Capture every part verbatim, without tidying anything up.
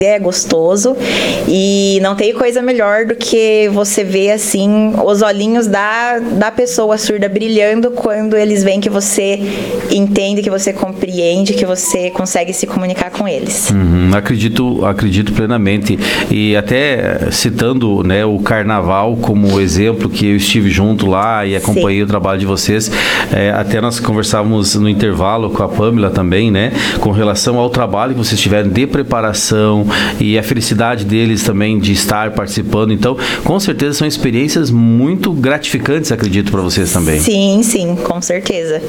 é gostoso e não tem coisa melhor do que você ver assim os olhinhos da, da pessoa surda brilhando quando eles veem que você entende, que você compreende, que você consegue se comunicar com eles. Uhum, acredito, acredito plenamente, e até citando, né, o carnaval como exemplo, que eu estive junto lá e acompanhei Sim. o trabalho de vocês, é, até nós conversávamos no intervalo com a Pamela também, né, com relação ao trabalho que vocês tiveram de preparação e a felicidade deles também de estar participando. Então, com certeza são experiências muito gratificantes, acredito, para vocês também. Sim, sim, com certeza.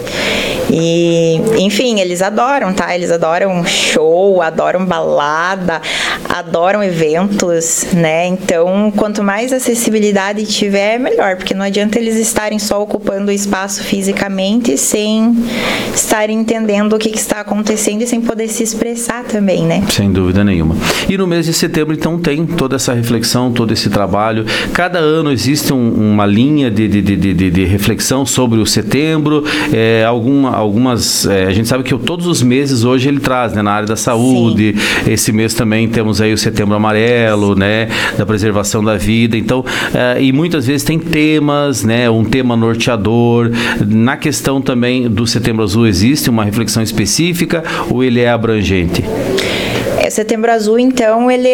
E, enfim, eles adoram, tá? Eles adoram show, adoram balada, adoram eventos, né? Então, quanto mais acessibilidade tiver, melhor, porque não adianta eles estarem só ocupando o espaço fisicamente sem estarem entendendo o que, que está acontecendo e sem poder se expressar também, né? Sem dúvida nenhuma. E no mês de setembro, então, tem toda essa reflexão, todo esse trabalho. Cada ano existe um, uma linha de, de, de, de, de reflexão sobre o setembro. É, alguma, algumas, é, a gente sabe que todos os meses hoje ele traz, né, na área da saúde. Sim. Esse mês também temos aí o Setembro Amarelo, né, da preservação da vida. Então, é, e muitas vezes tem temas, né, um tema norteador. Na questão também do Setembro Azul, existe uma reflexão específica ou ele é abrangente? Setembro Azul, então, ele,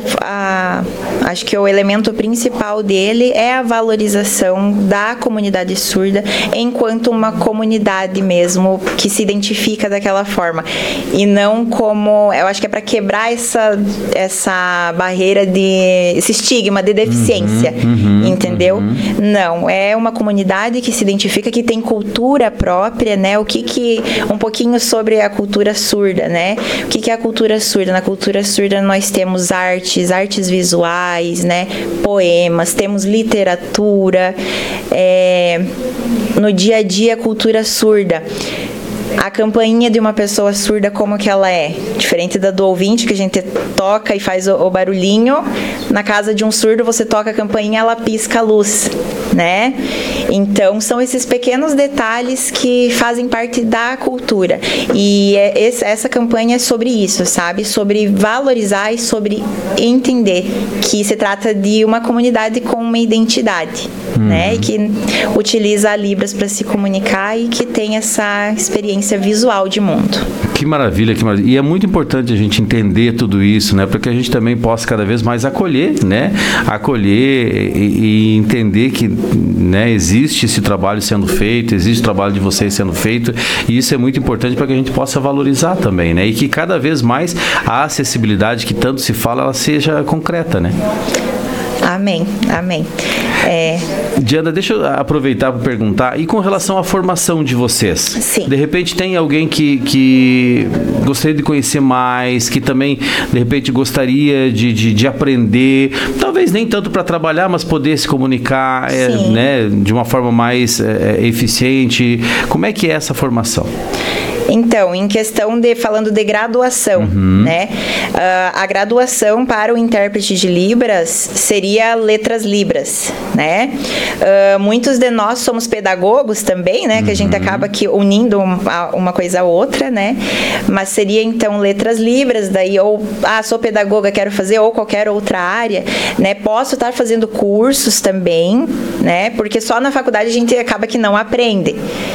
a, acho que o elemento principal dele é a valorização da comunidade surda enquanto uma comunidade mesmo que se identifica daquela forma. E não como, eu acho que é para quebrar essa, essa barreira de, esse estigma de deficiência, uhum, uhum, entendeu? Uhum. Não, é uma comunidade que se identifica, que tem cultura própria, né? O que que, um pouquinho sobre a cultura surda, né? O que que é a cultura surda? Na cultura surda nós temos artes, artes visuais, né, poemas, temos literatura, é, no dia a dia cultura surda. A campainha de uma pessoa surda, como que ela é? Diferente da do ouvinte, que a gente toca e faz o, o barulhinho. Na casa de um surdo, você toca a campainha, ela pisca a luz, né? Então, são esses pequenos detalhes que fazem parte da cultura. E é, esse, essa campanha é sobre isso, sabe? Sobre valorizar e sobre entender que se trata de uma comunidade com uma identidade, hum. né? E que utiliza a Libras para se comunicar e que tem essa experiência visual de mundo. Que maravilha, que maravilha. E é muito importante a gente entender tudo isso, né? Para que a gente também possa cada vez mais acolher, né? Acolher e, e entender que, né, existe esse trabalho sendo feito, existe o trabalho de vocês sendo feito, e isso é muito importante para que a gente possa valorizar também, né? E que cada vez mais a acessibilidade que tanto se fala, ela seja concreta, né? Amém, amém. É... Diana, deixa eu aproveitar para perguntar, e com relação à formação de vocês? Sim. De repente tem alguém que, que gostaria de conhecer mais, que também, de repente, gostaria de, de, de aprender, talvez nem tanto para trabalhar, mas poder se comunicar é, né, de uma forma mais é, eficiente. Como é que é essa formação? Então, em questão de, falando de graduação, uhum. né? Uh, a graduação para o intérprete de Libras seria Letras Libras, né? Uh, muitos de nós somos pedagogos também, né? Uhum. Que a gente acaba aqui unindo uma, uma coisa a outra, né? Mas seria, então, Letras Libras, daí, ou, ah, sou pedagoga, quero fazer, ou qualquer outra área, né? Posso estar fazendo cursos também, né? Porque só na faculdade a gente acaba que não aprende.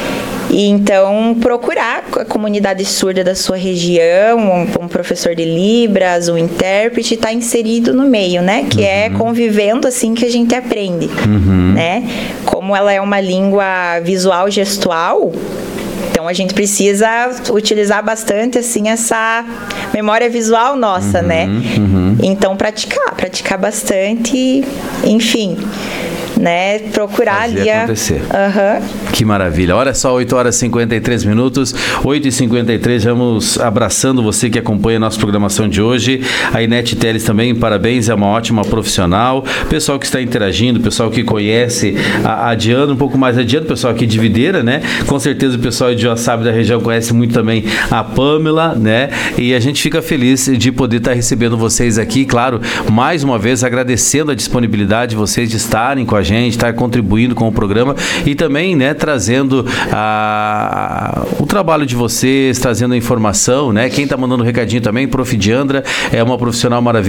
E então, procurar a comunidade surda da sua região, um, um professor de Libras, um intérprete, está inserido no meio, né? Que uhum. é convivendo assim que a gente aprende, uhum. né? Como ela é uma língua visual gestual, então a gente precisa utilizar bastante assim essa memória visual nossa, uhum. né? Uhum. Então, praticar, praticar bastante, enfim... né, procurar fazer ali a... acontecer. Uhum. Que maravilha. Olha só, oito horas e cinquenta e três minutos, oito e cinquenta e três, vamos abraçando você que acompanha a nossa programação de hoje. A Inete Teles também, parabéns, é uma ótima profissional. Pessoal que está interagindo, pessoal que conhece a, a Diana, um pouco mais adiante, pessoal aqui de Videira, né? Com certeza o pessoal de Joaçaba da região conhece muito também a Pamela, né? E a gente fica feliz de poder estar recebendo vocês aqui, claro, mais uma vez agradecendo a disponibilidade de vocês de estarem com a gente, estar contribuindo com o programa e também, né, trazendo a, o trabalho de vocês, trazendo a informação, né? Quem está mandando um recadinho também, Prof Diandra, é uma profissional maravilhosa.